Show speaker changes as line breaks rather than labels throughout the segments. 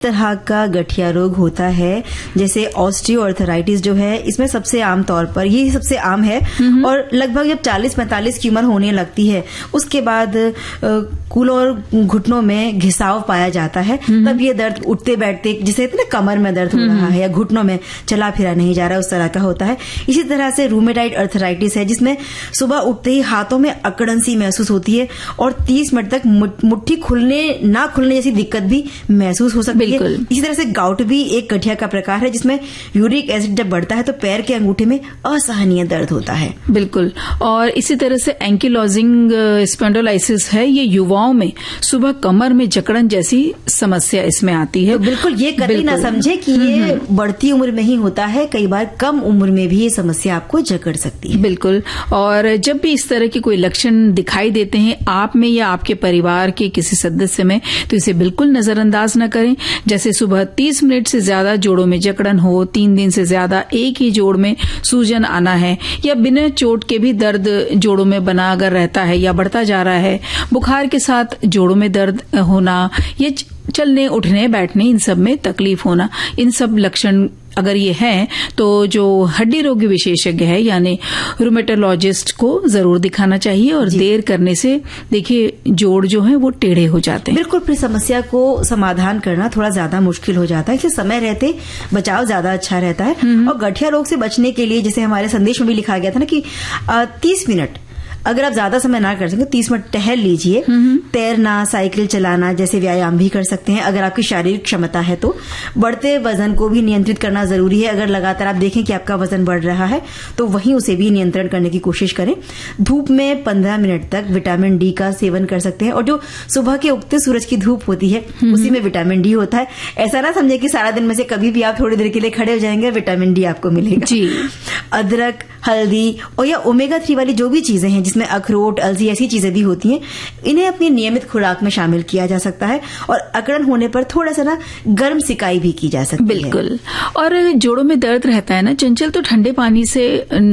तरह का गठिया रोग होता है, जैसे ऑस्टियोआर्थराइटिस जो है, इसमें सबसे आम तौर पर ये सबसे आम है और लगभग जब 40-45 की उम्र होने लगती है उसके बाद कूल्हों और घुटनों में घिसाव पाया जाता है। तब ये दर्द उठते बैठते, जिसे इतने कमर में दर्द हो रहा है या घुटनों में चला फिरा नहीं जा रहा है, उस तरह का होता है। इसी तरह से रूमेटॉइड अर्थराइटिस है, जिसमें सुबह उठते ही हाथों में अकड़न सी महसूस होती है और 30 मिनट तक मुट्ठी खुलने ना खुलने जैसी दिक्कत भी महसूस हो सकती है। इसी तरह से गाउट भी एक गठिया का प्रकार है, जिसमें यूरिक एसिड जब बढ़ता है तो पैर के अंगूठे में असहनीय दर्द होता है।
बिल्कुल। और इसी तरह से एंकिलोजिंग स्पॉन्डिलोलाइसिस है, ये युवाओं में सुबह कमर में जकड़न जैसी समस्या इसमें आती है।
तो बिल्कुल ये कभी ना समझे कि ये बढ़ती उम्र में ही होता है, कई बार कम उम्र में भी ये समस्या आपको जकड़ सकती है।
बिल्कुल। और जब भी इस तरह के कोई लक्षण दिखाई देते हैं आप में या आपके परिवार के किसी सदस्य में, तो इसे बिल्कुल नजरअंदाज न करें। जैसे सुबह 30 मिनट से ज्यादा जोड़ों में जकड़न हो, 3 दिन से ज्यादा एक ही जोड़ में सूजन आना है, या बिना चोट के भी दर्द जोड़ों में बना अगर रहता है या बढ़ता जा रहा है, बुखार के साथ जोड़ों में दर्द होना, ये चलने उठने बैठने इन सब में तकलीफ होना, इन सब लक्षण अगर ये है तो जो हड्डी रोग विशेषज्ञ है यानी रूमेटोलॉजिस्ट को जरूर दिखाना चाहिए। और देर करने से देखिए जोड़ जो है वो टेढ़े हो जाते हैं।
बिल्कुल, फिर समस्या को समाधान करना थोड़ा ज्यादा मुश्किल हो जाता है, इसलिए समय रहते बचाव ज्यादा अच्छा रहता है। और गठिया रोग से बचने के लिए, जैसे हमारे संदेश में भी लिखा गया था ना कि 30 मिनट, अगर आप ज्यादा समय ना कर सकें 30 मिनट टहल लीजिए। तैरना, साइकिल चलाना जैसे व्यायाम भी कर सकते हैं अगर आपकी शारीरिक क्षमता है तो। बढ़ते वजन को भी नियंत्रित करना जरूरी है। अगर लगातार आप देखें कि आपका वजन बढ़ रहा है तो वहीं उसे भी नियंत्रण करने की कोशिश करें। धूप में 15 मिनट तक विटामिन डी का सेवन कर सकते हैं, और जो सुबह के उगते सूरज की धूप होती है उसी में विटामिन डी होता है। ऐसा ना समझे कि सारा दिन में से कभी भी आप थोड़ी देर के लिए खड़े हो जाएंगे विटामिन डी आपको मिलेगा जी। अदरक, हल्दी और या ओमेगा 3 वाली जो भी चीजें हैं, जिसमें अखरोट, अलसी ऐसी चीजें भी होती हैं, इन्हें अपनी नियमित खुराक में शामिल किया जा सकता है। और अकड़न होने पर थोड़ा सा ना गर्म सिकाई भी की जा सकती है।
बिल्कुल। और जोड़ों में दर्द रहता है ना चंचल, तो ठंडे पानी से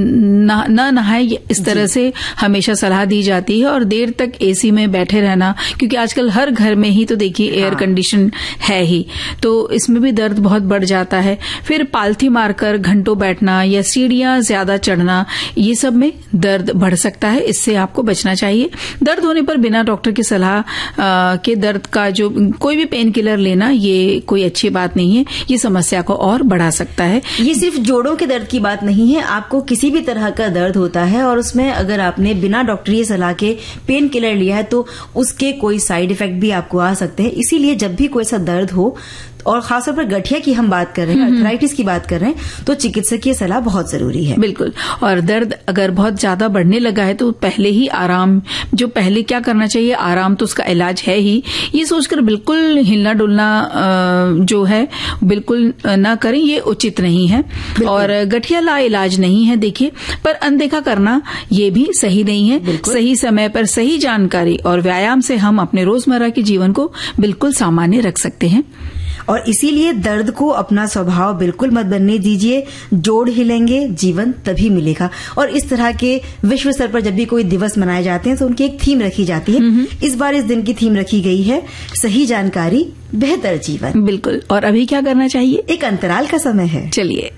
न नहाए, इस तरह से हमेशा सलाह दी जाती है। और देर तक एसी में बैठे रहना, क्योंकि आजकल हर घर में ही तो देखिए एयर कंडीशन है ही, तो इसमें भी दर्द बहुत बढ़ जाता है। फिर पालथी मारकर घंटों बैठना या सीढ़ियां ज्यादा चढ़ना, ये सब में दर्द बढ़ सकता है, इससे आपको बचना चाहिए। दर्द होने पर बिना डॉक्टर की सलाह के दर्द का जो कोई भी पेन किलर लेना, ये कोई अच्छी बात नहीं है, ये समस्या को और बढ़ा सकता है।
ये सिर्फ जोड़ों के दर्द की बात नहीं है, आपको किसी भी तरह का दर्द होता है और उसमें अगर आपने बिना डॉक्टरी सलाह के पेन किलर लिया है तो उसके कोई साइड इफेक्ट भी आपको आ सकते हैं। इसीलिए जब भी कोई सा दर्द हो, और खासतौर पर गठिया की हम बात कर रहे हैं, अर्थराइटिस की बात कर रहे हैं, तो चिकित्सकीय सलाह बहुत जरूरी है।
बिल्कुल। और दर्द अगर बहुत ज्यादा बढ़ने लगा है तो पहले ही आराम, जो पहले क्या करना चाहिए, आराम तो उसका इलाज है ही, ये सोचकर बिल्कुल हिलना डुलना जो है बिल्कुल ना करें, ये उचित नहीं है। और गठिया ला इलाज नहीं है देखिए, पर अनदेखा करना ये भी सही नहीं है। सही समय पर सही जानकारी और व्यायाम से हम अपने रोजमर्रा के जीवन को बिल्कुल सामान्य रख सकते हैं।
और इसीलिए दर्द को अपना स्वभाव बिल्कुल मत बनने दीजिए। जोड़ हिलेंगे, जीवन तभी मिलेगा। और इस तरह के विश्व स्तर पर जब भी कोई दिवस मनाए जाते हैं तो उनकी एक थीम रखी जाती है। इस बार इस दिन की थीम रखी गई है सही जानकारी, बेहतर जीवन।
बिल्कुल। और अभी क्या करना चाहिए?
एक अंतराल का समय है।
चलिए